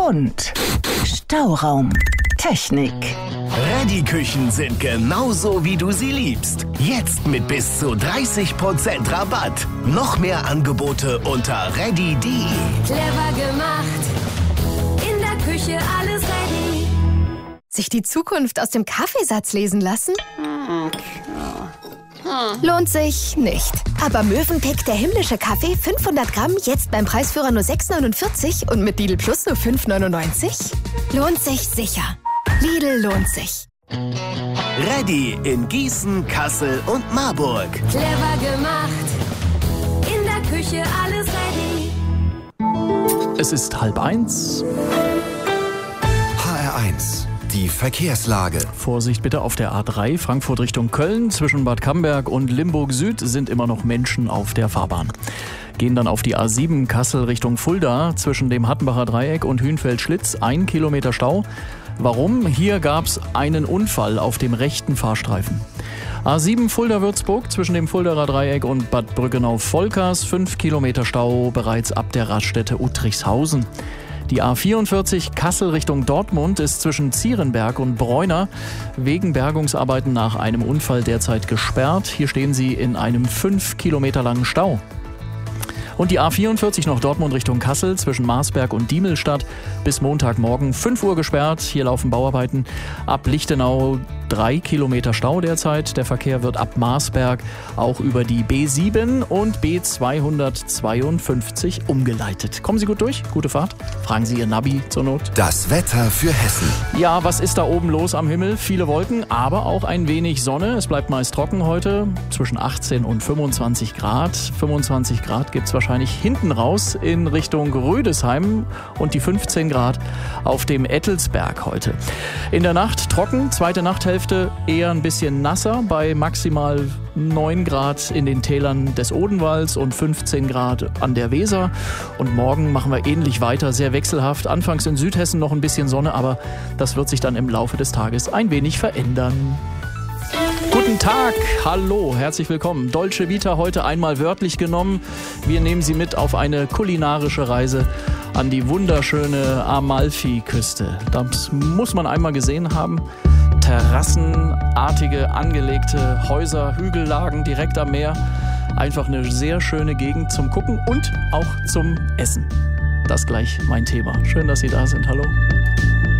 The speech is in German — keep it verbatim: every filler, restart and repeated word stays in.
und Stauraum. Technik. Reddy-Küchen sind genauso, wie du sie liebst. Jetzt mit bis zu dreißig Prozent Rabatt. Noch mehr Angebote unter reddy punkt de. Clever gemacht. In der Küche alles ready. Sich die Zukunft aus dem Kaffeesatz lesen lassen? Lohnt sich nicht. Aber Mövenpick, der himmlische Kaffee, fünfhundert Gramm, jetzt beim Preisführer nur sechs neunundvierzig und mit Lidl Plus nur fünf neunundneunzig? Lohnt sich sicher. Lidl lohnt sich. Reddy in Gießen, Kassel und Marburg. Clever gemacht. In der Küche alles ready. Es ist halb eins. H R eins. Die Verkehrslage. Vorsicht bitte auf der A drei, Frankfurt Richtung Köln. Zwischen Bad Camberg und Limburg Süd sind immer noch Menschen auf der Fahrbahn. Gehen dann auf die A sieben, Kassel Richtung Fulda. Zwischen dem Hattenbacher Dreieck und Hünfeld-Schlitz ein Kilometer Stau. Warum? Hier gab es einen Unfall auf dem rechten Fahrstreifen. A sieben Fulda-Würzburg zwischen dem Fuldaer Dreieck und Bad Brückenau-Volkers. fünf Kilometer Stau bereits ab der Raststätte Uttrichshausen. Die A vierundvierzig Kassel Richtung Dortmund ist zwischen Zierenberg und Bräuner wegen Bergungsarbeiten nach einem Unfall derzeit gesperrt. Hier stehen sie in einem fünf Kilometer langen Stau. Und die A vierundvierzig noch Dortmund Richtung Kassel zwischen Marsberg und Diemelstadt bis Montagmorgen fünf Uhr gesperrt. Hier laufen Bauarbeiten. Ab Lichtenau drei Kilometer Stau derzeit. Der Verkehr wird ab Marsberg auch über die B sieben und B zweihundertzweiundfünfzig umgeleitet. Kommen Sie gut durch? Gute Fahrt? Fragen Sie Ihr Navi zur Not. Das Wetter für Hessen. Ja, was ist da oben los am Himmel? Viele Wolken, aber auch ein wenig Sonne. Es bleibt meist trocken heute. Zwischen achtzehn und fünfundzwanzig Grad. fünfundzwanzig Grad gibt es wahrscheinlich hinten raus in Richtung Rüdesheim und die fünfzehn Grad auf dem Ettelsberg heute. In der Nacht trocken, zweite Nachthälfte eher ein bisschen nasser bei maximal neun Grad in den Tälern des Odenwalds und fünfzehn Grad an der Weser. Und morgen machen wir ähnlich weiter, sehr wechselhaft. Anfangs in Südhessen noch ein bisschen Sonne, aber das wird sich dann im Laufe des Tages ein wenig verändern. Guten Tag, hallo, herzlich willkommen. Dolce Vita heute einmal wörtlich genommen. Wir nehmen Sie mit auf eine kulinarische Reise an die wunderschöne Amalfi-Küste. Das muss man einmal gesehen haben. Terrassenartige, angelegte Häuser, Hügellagen direkt am Meer. Einfach eine sehr schöne Gegend zum Gucken und auch zum Essen. Das gleich mein Thema. Schön, dass Sie da sind. Hallo.